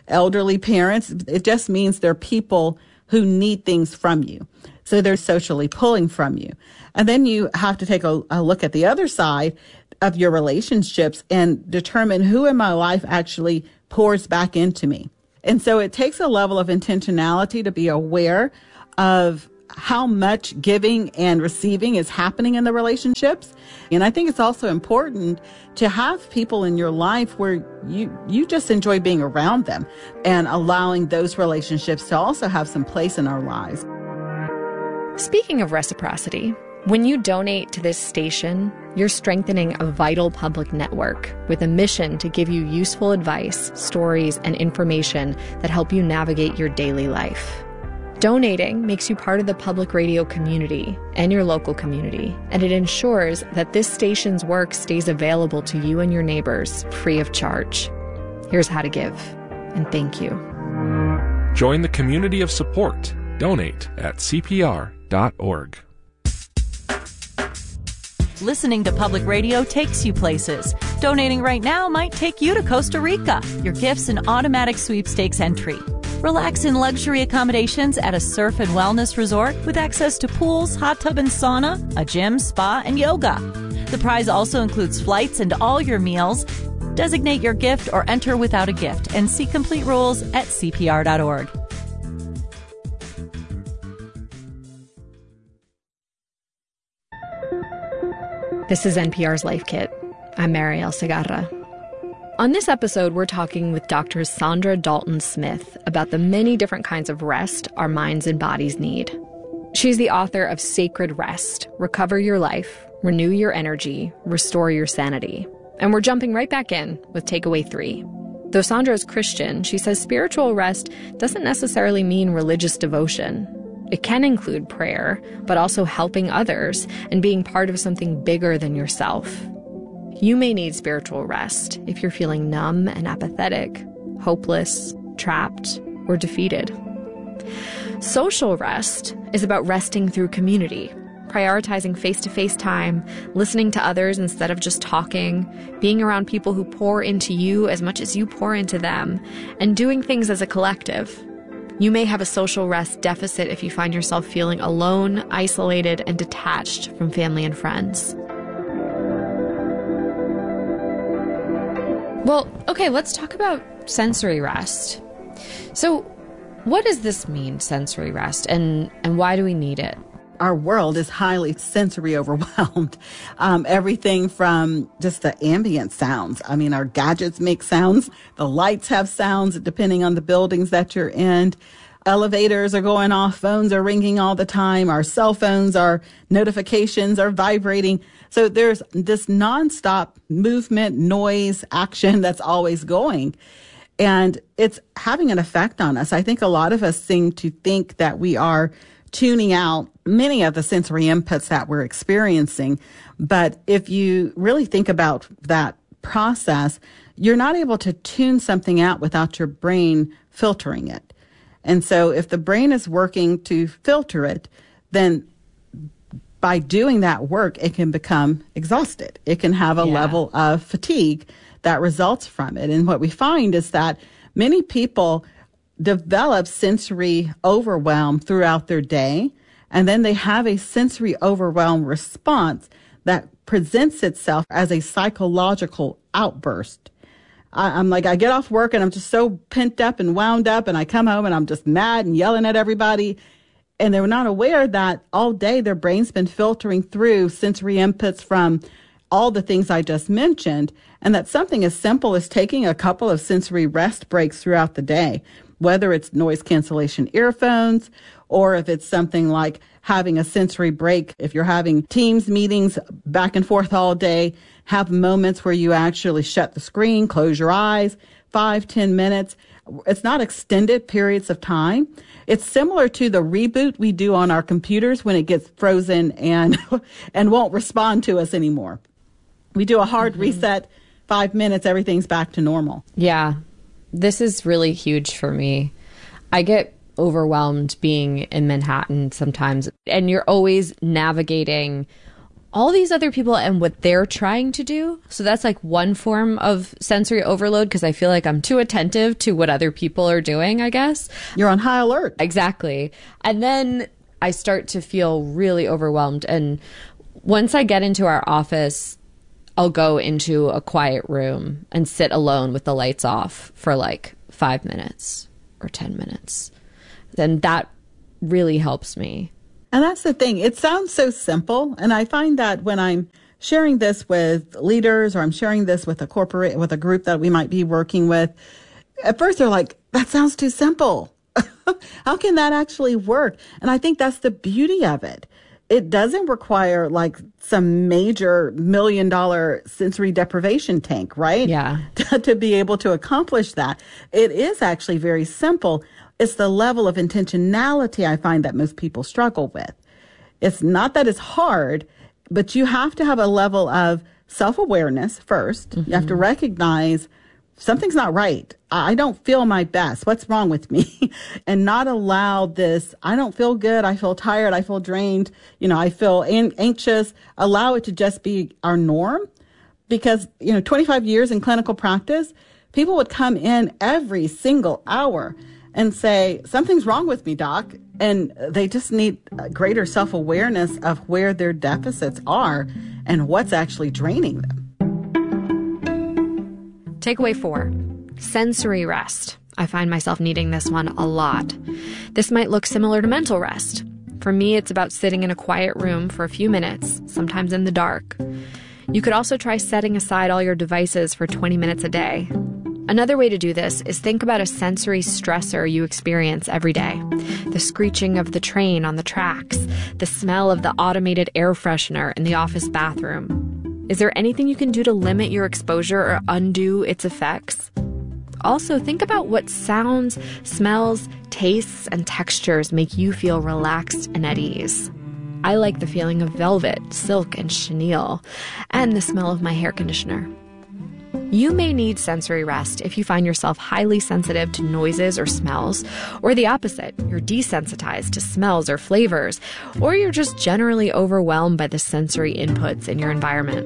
elderly parents. It just means they're people who need things from you. So they're socially pulling from you. And then you have to take a, a look at the other side of your relationships and determine who in my life actually pours back into me. And so it takes a level of intentionality to be aware of how much giving and receiving is happening in the relationships. And I think it's also important to have people in your life where you, you just enjoy being around them and allowing those relationships to also have some place in our lives. Speaking of reciprocity, when you donate to this station, you're strengthening a vital public network with a mission to give you useful advice, stories, and information that help you navigate your daily life. Donating makes you part of the public radio community and your local community, and it ensures that this station's work stays available to you and your neighbors free of charge. Here's how to give, and thank you. Join the community of support. Donate at C P R dot org. Listening to public radio takes you places. Donating right now might take you to Costa Rica. Your gift's an automatic sweepstakes entry. Relax in luxury accommodations at a surf and wellness resort with access to pools, hot tub and sauna, a gym, spa, and yoga. The prize also includes flights and all your meals. Designate your gift or enter without a gift and see complete rules at C P R dot org. This is N P R's Life Kit. I'm Marielle Segarra. On this episode, we're talking with Doctor Saundra Dalton Smith about the many different kinds of rest our minds and bodies need. She's the author of Sacred Rest, Recover Your Life, Renew Your Energy, Restore Your Sanity. And we're jumping right back in with takeaway three. Though Saundra is Christian, she says spiritual rest doesn't necessarily mean religious devotion. It can include prayer, but also helping others and being part of something bigger than yourself. You may need spiritual rest if you're feeling numb and apathetic, hopeless, trapped, or defeated. Social rest is about resting through community, prioritizing face-to-face time, listening to others instead of just talking, being around people who pour into you as much as you pour into them, and doing things as a collective. You may have a social rest deficit if you find yourself feeling alone, isolated, and detached from family and friends. Well, okay, let's talk about sensory rest. So, what does this mean, sensory rest, and, and why do we need it? Our world is highly sensory overwhelmed. Um, everything from just the ambient sounds. I mean, our gadgets make sounds. The lights have sounds depending on the buildings that you're in. Elevators are going off. Phones are ringing all the time. Our cell phones, our notifications are vibrating. So there's this nonstop movement, noise, action that's always going. And it's having an effect on us. I think a lot of us seem to think that we are tuning out many of the sensory inputs that we're experiencing. But if you really think about that process, you're not able to tune something out without your brain filtering it. And so if the brain is working to filter it, then by doing that work, it can become exhausted. It can have a yeah. level of fatigue that results from it. And what we find is that many people develop sensory overwhelm throughout their day, and then they have a sensory overwhelm response that presents itself as a psychological outburst. I, I'm like, I get off work and I'm just so pent up and wound up, and I come home and I'm just mad and yelling at everybody. And they're not aware that all day their brain's been filtering through sensory inputs from all the things I just mentioned, and that something as simple as taking a couple of sensory rest breaks throughout the day, whether it's noise cancellation earphones, or if it's something like having a sensory break. If you're having Teams meetings back and forth all day, have moments where you actually shut the screen, close your eyes, five, ten minutes. It's not extended periods of time. It's similar to the reboot we do on our computers when it gets frozen and and won't respond to us anymore. We do a hard mm-hmm. reset, five minutes, everything's back to normal. Yeah, this is really huge for me. I get overwhelmed being in Manhattan sometimes, and you're always navigating all these other people and what they're trying to do. So that's like one form of sensory overload because I feel like I'm too attentive to what other people are doing, I guess. You're on high alert. Exactly. And then I start to feel really overwhelmed. And once I get into our office, I'll go into a quiet room and sit alone with the lights off for like five minutes or ten minutes. Then that really helps me. And that's the thing. It sounds so simple. And I find that when I'm sharing this with leaders or I'm sharing this with a corporate, with a group that we might be working with, at first they're like, that sounds too simple. How can that actually work? And I think that's the beauty of it. It doesn't require like some major million dollar sensory deprivation tank, right? Yeah. to, to be able to accomplish that. It is actually very simple. It's the level of intentionality I find that most people struggle with. It's not that it's hard, but you have to have a level of self-awareness first. Mm-hmm. You have to recognize something's not right. I don't feel my best. What's wrong with me? And not allow this, I don't feel good. I feel tired. I feel drained. You know, I feel an- anxious. Allow it to just be our norm. Because, you know, twenty-five years in clinical practice, people would come in every single hour and say, something's wrong with me, doc. And they just need greater self-awareness of where their deficits are and what's actually draining them. Takeaway four, sensory rest. I find myself needing this one a lot. This might look similar to mental rest. For me, it's about sitting in a quiet room for a few minutes, sometimes in the dark. You could also try setting aside all your devices for twenty minutes a day. Another way to do this is think about a sensory stressor you experience every day. The screeching of the train on the tracks, the smell of the automated air freshener in the office bathroom. Is there anything you can do to limit your exposure or undo its effects? Also, think about what sounds, smells, tastes, and textures make you feel relaxed and at ease. I like the feeling of velvet, silk, and chenille, and the smell of my hair conditioner. You may need sensory rest if you find yourself highly sensitive to noises or smells, or the opposite, you're desensitized to smells or flavors, or you're just generally overwhelmed by the sensory inputs in your environment.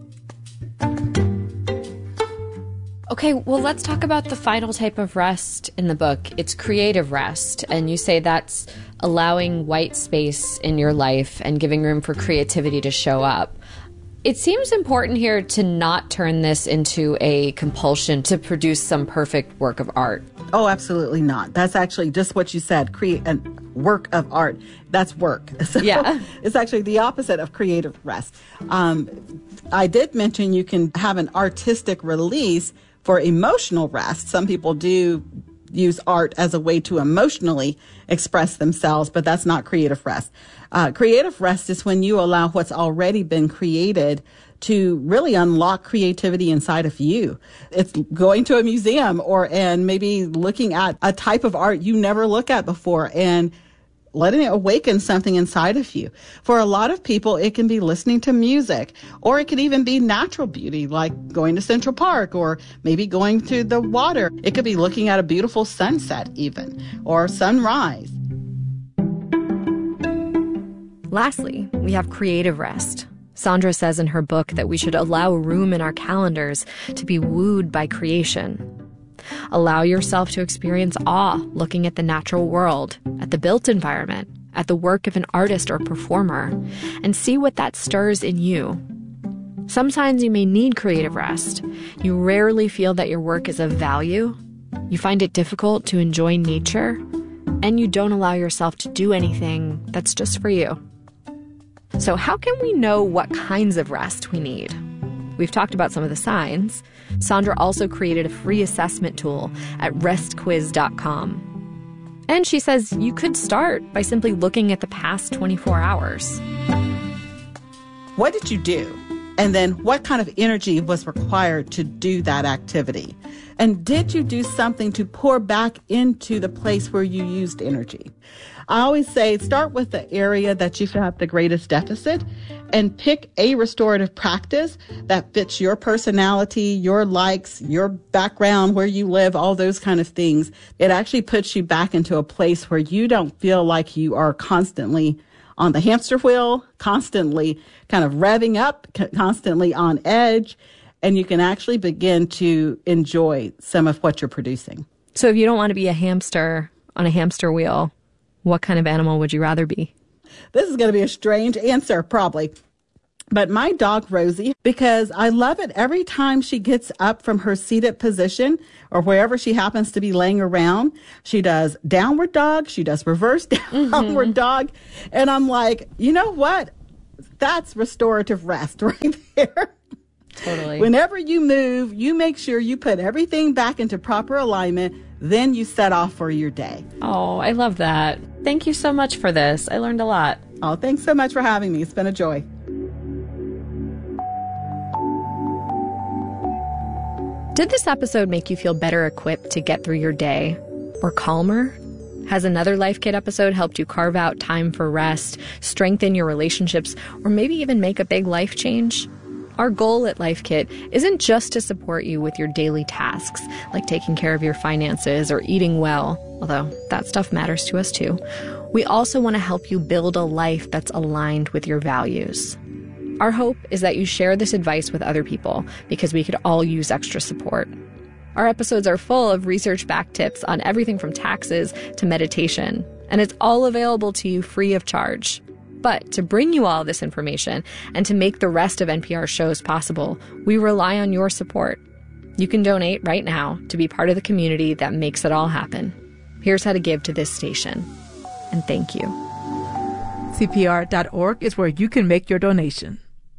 Okay, well, let's talk about the final type of rest in the book. It's creative rest, and you say that's allowing white space in your life and giving room for creativity to show up. It seems important here to not turn this into a compulsion to produce some perfect work of art. Oh, absolutely not. That's actually just what you said, create a work of art. That's work. So yeah. It's actually the opposite of creative rest. Um, I did mention you can have an artistic release for emotional rest. Some people do use art as a way to emotionally express themselves, but that's not creative rest. Uh, creative rest is when you allow what's already been created to really unlock creativity inside of you. It's going to a museum or and maybe looking at a type of art you never look at before and letting it awaken something inside of you. For a lot of people, it can be listening to music, or it could even be natural beauty, like going to Central Park, or maybe going to the water. It could be looking at a beautiful sunset even, or sunrise. Lastly, we have creative rest. Sandra says in her book that we should allow room in our calendars to be wooed by creation. Allow yourself to experience awe looking at the natural world, at the built environment, at the work of an artist or performer, and see what that stirs in you. Sometimes you may need creative rest. You rarely feel that your work is of value. You find it difficult to enjoy nature, and you don't allow yourself to do anything that's just for you. So how can we know what kinds of rest we need? We've talked about some of the signs. Sandra also created a free assessment tool at rest quiz dot com. And she says you could start by simply looking at the past twenty-four hours. What did you do? And then what kind of energy was required to do that activity? And did you do something to pour back into the place where you used energy? I always say start with the area that you have the greatest deficit and pick a restorative practice that fits your personality, your likes, your background, where you live, all those kind of things. It actually puts you back into a place where you don't feel like you are constantly on the hamster wheel, constantly kind of revving up, constantly on edge, and you can actually begin to enjoy some of what you're producing. So if you don't want to be a hamster on a hamster wheel, what kind of animal would you rather be? This is going to be a strange answer, probably. But my dog, Rosie, because I love it every time she gets up from her seated position or wherever she happens to be laying around, she does downward dog, she does reverse downward mm-hmm. dog. And I'm like, you know what? That's restorative rest right there. Totally. Whenever you move, you make sure you put everything back into proper alignment, then you set off for your day. Oh, I love that. Thank you so much for this. I learned a lot. Oh, thanks so much for having me. It's been a joy. Did this episode make you feel better equipped to get through your day? Or calmer? Has another Life Kit episode helped you carve out time for rest, strengthen your relationships, or maybe even make a big life change? Our goal at Life Kit isn't just to support you with your daily tasks, like taking care of your finances or eating well, although that stuff matters to us too. We also want to help you build a life that's aligned with your values. Our hope is that you share this advice with other people because we could all use extra support. Our episodes are full of research-backed tips on everything from taxes to meditation, and it's all available to you free of charge. But to bring you all this information and to make the rest of N P R shows possible, we rely on your support. You can donate right now to be part of the community that makes it all happen. Here's how to give to this station. And thank you. C P R dot org is where you can make your donation.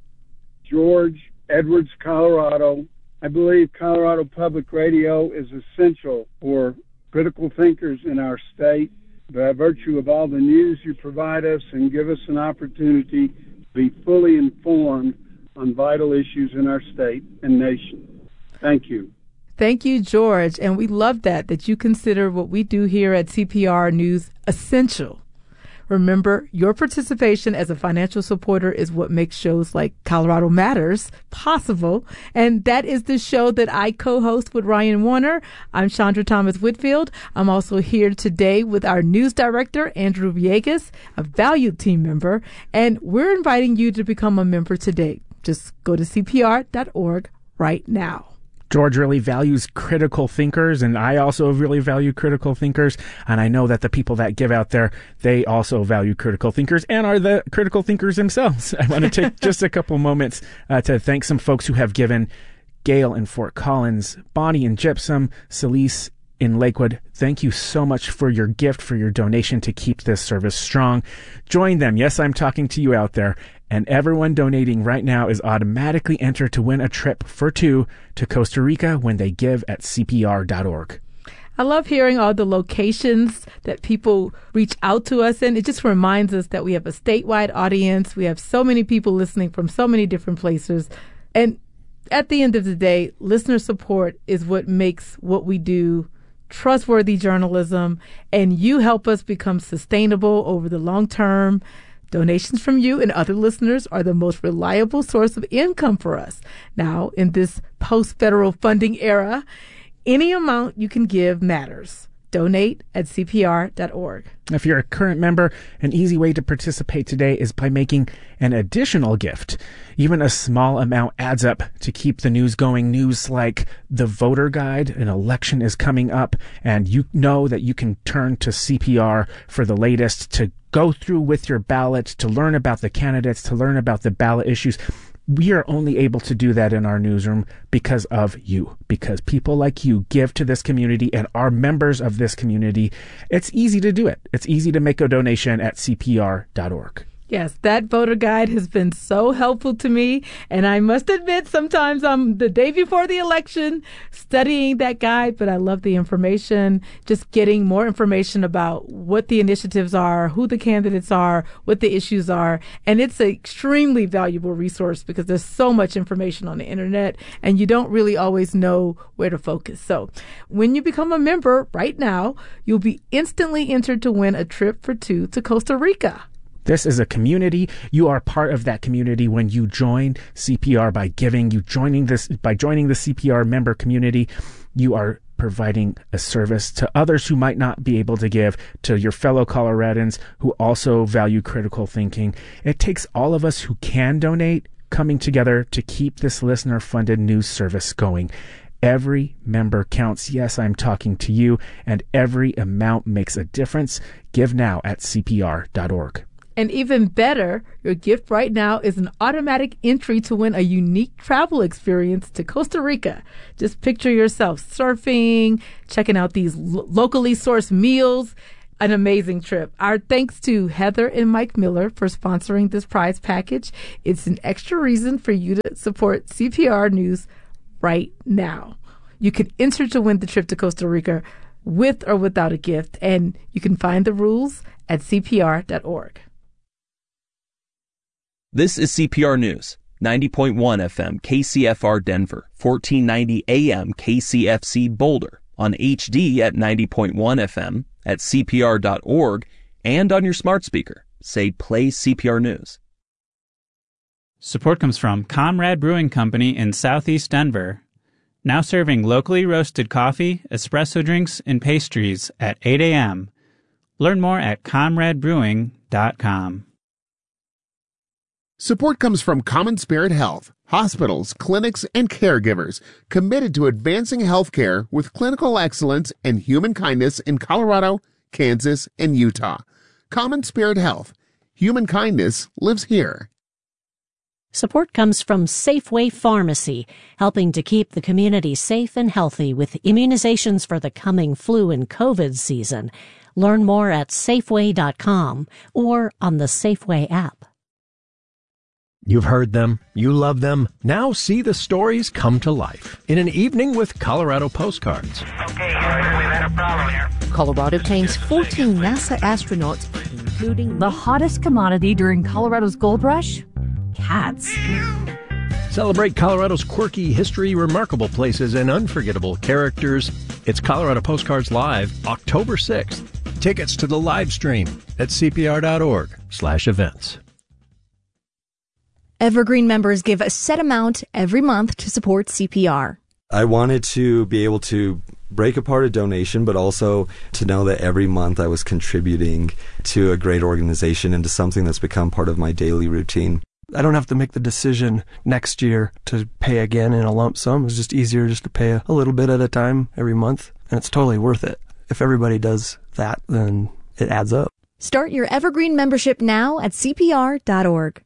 George, Edwards, Colorado. I believe Colorado Public Radio is essential for critical thinkers in our state. By virtue of all the news you provide us and give us an opportunity to be fully informed on vital issues in our state and nation. Thank you. Thank you, George. And we love that, that you consider what we do here at C P R News essential. Remember, your participation as a financial supporter is what makes shows like Colorado Matters possible. And that is the show that I co-host with Ryan Warner. I'm Chandra Thomas Whitfield. I'm also here today with our news director, Andrew Villegas, a valued team member. And we're inviting you to become a member today. Just go to C P R dot org right now. George really values critical thinkers, and I also really value critical thinkers. And I know that the people that give out there, they also value critical thinkers and are the critical thinkers themselves. I want to take just a couple moments uh, to thank some folks who have given. Gail in Fort Collins, Bonnie in Gypsum, Celise in Lakewood. Thank you so much for your gift, for your donation to keep this service strong. Join them. Yes, I'm talking to you out there. And everyone donating right now is automatically entered to win a trip for two to Costa Rica when they give at C P R dot org. I love hearing all the locations that people reach out to us in. It just reminds us that we have a statewide audience. We have so many people listening from so many different places. And at the end of the day, listener support is what makes what we do trustworthy journalism, and you help us become sustainable over the long term. Donations from you and other listeners are the most reliable source of income for us. Now, in this post-federal funding era, any amount you can give matters. Donate at C P R dot org. If you're a current member, an easy way to participate today is by making an additional gift. Even a small amount adds up to keep the news going. News like the voter guide, an election is coming up, and you know that you can turn to C P R for the latest to go through with your ballot, to learn about the candidates, to learn about the ballot issues. We are only able to do that in our newsroom because of you, because people like you give to this community and are members of this community. It's easy to do it. It's easy to make a donation at C P R dot org. Yes, that voter guide has been so helpful to me. And I must admit, sometimes I'm the day before the election studying that guide, but I love the information, just getting more information about what the initiatives are, who the candidates are, what the issues are. And it's an extremely valuable resource because there's so much information on the internet and you don't really always know where to focus. So when you become a member right now, you'll be instantly entered to win a trip for two to Costa Rica. This is a community. You are part of that community when you join C P R by giving. You joining this by joining the C P R member community. You are providing a service to others who might not be able to give, to your fellow Coloradans who also value critical thinking. It takes all of us who can donate coming together to keep this listener-funded news service going. Every member counts. Yes, I'm talking to you, and every amount makes a difference. Give now at C P R dot org. And even better, your gift right now is an automatic entry to win a unique travel experience to Costa Rica. Just picture yourself surfing, checking out these lo- locally sourced meals. An amazing trip. Our thanks to Heather and Mike Miller for sponsoring this prize package. It's an extra reason for you to support C P R News right now. You can enter to win the trip to Costa Rica with or without a gift, and you can find the rules at C P R dot org. This is C P R News, ninety point one F M K C F R Denver, fourteen ninety A M K C F C Boulder, on H D at ninety point one F M, at C P R dot org, and on your smart speaker. Say play C P R News. Support comes from Comrade Brewing Company in Southeast Denver, now serving locally roasted coffee, espresso drinks, and pastries at eight A M Learn more at comrade brewing dot com. Support comes from Common Spirit Health, hospitals, clinics, and caregivers committed to advancing healthcare with clinical excellence and human kindness in Colorado, Kansas, and Utah. Common Spirit Health. Human kindness lives here. Support comes from Safeway Pharmacy, helping to keep the community safe and healthy with immunizations for the coming flu and COVID season. Learn more at safeway dot com or on the Safeway app. You've heard them, you love them. Now see the stories come to life in an evening with Colorado postcards. Okay, Houston, we've had a problem here. Colorado claims fourteen NASA astronauts, including The hottest commodity during Colorado's gold rush? Cats. Celebrate Colorado's quirky history, remarkable places, and unforgettable characters. It's Colorado Postcards Live, October sixth. Tickets to the live stream at C P R dot org slash events. Evergreen members give a set amount every month to support C P R. I wanted to be able to break apart a donation, but also to know that every month I was contributing to a great organization and to something that's become part of my daily routine. I don't have to make the decision next year to pay again in a lump sum. It's just easier just to pay a, a little bit at a time every month, and it's totally worth it. If everybody does that, then it adds up. Start your Evergreen membership now at C P R dot org.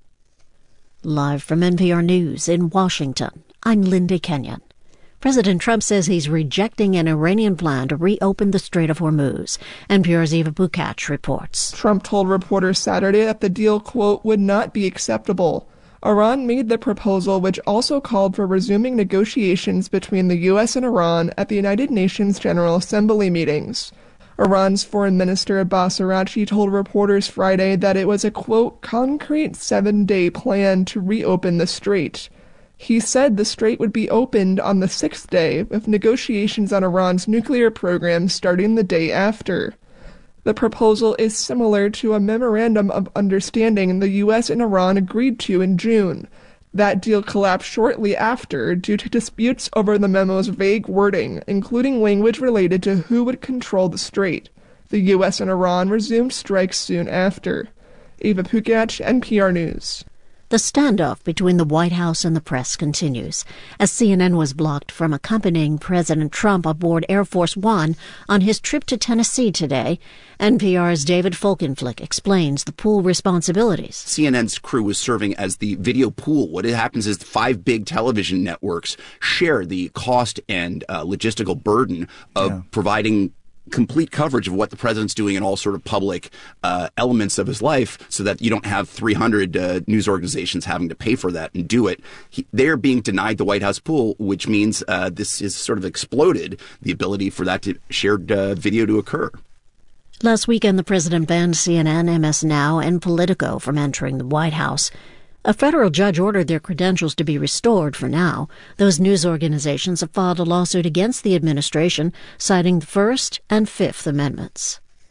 Live from N P R News in Washington, I'm Linda Kenyon. President Trump says he's rejecting an Iranian plan to reopen the Strait of Hormuz. N P R's Eva Bukach reports. Trump told reporters Saturday that the deal, quote, would not be acceptable. Iran made the proposal, which also called for resuming negotiations between the U S and Iran at the United Nations General Assembly meetings. Iran's Foreign Minister Abbas Araghchi told reporters Friday that it was a, quote, concrete seven-day plan to reopen the strait. He said the strait would be opened on the sixth day, with negotiations on Iran's nuclear program starting the day after. The proposal is similar to a memorandum of understanding the U S and Iran agreed to in June. That deal collapsed shortly after due to disputes over the memo's vague wording, including language related to who would control the strait. The U S and Iran resumed strikes soon after. Eva Bukach, N P R News. The standoff between the White House and the press continues, as C N N was blocked from accompanying President Trump aboard Air Force One on his trip to Tennessee today. N P R's David Folkenflik explains the pool responsibilities. C N N's crew was serving as the video pool. What happens is five big television networks share the cost and uh, logistical burden of yeah. providing complete coverage of what the president's doing in all sort of public uh, elements of his life, so that you don't have three hundred uh, news organizations having to pay for that and do it. He, they're being denied the White House pool, which means uh, this is sort of exploded the ability for that to, shared uh, video to occur. Last weekend, the president banned C N N, M S Now, and Politico from entering the White House. A federal judge ordered their credentials to be restored for now. Those news organizations have filed a lawsuit against the administration, citing the First and Fifth Amendments.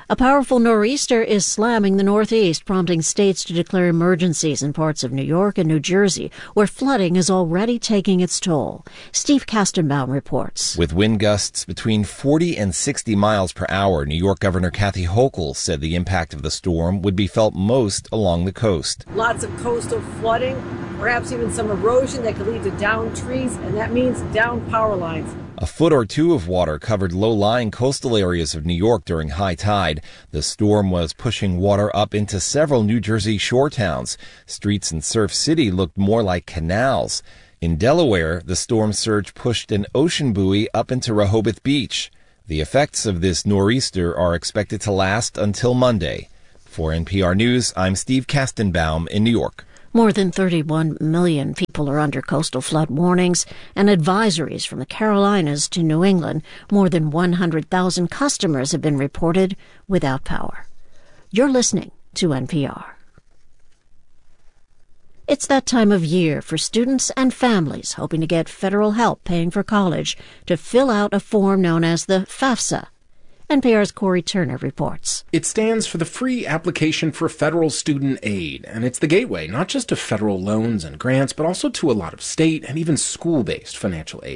A powerful nor'easter is slamming the Northeast, prompting states to declare emergencies in parts of New York and New Jersey, where flooding is already taking its toll. Steve Kastenbaum reports. With wind gusts between forty and sixty miles per hour, New York Governor Kathy Hochul said the impact of the storm would be felt most along the coast. Lots of coastal flooding, perhaps even some erosion that could lead to downed trees, and that means downed power lines. A foot or two of water covered low-lying coastal areas of New York during high tide. The storm was pushing water up into several New Jersey shore towns. Streets in Surf City looked more like canals. In Delaware, the storm surge pushed an ocean buoy up into Rehoboth Beach. The effects of this nor'easter are expected to last until Monday. For N P R News, I'm Steve Kastenbaum in New York. More than thirty-one million people are under coastal flood warnings and advisories from the Carolinas to New England. More than one hundred thousand customers have been reported without power. You're listening to N P R. It's that time of year for students and families hoping to get federal help paying for college to fill out a form known as the FAFSA. N P R's Corey Turner reports. It stands for the Free Application for Federal Student Aid, and it's the gateway not just to federal loans and grants, but also to a lot of state and even school-based financial aid.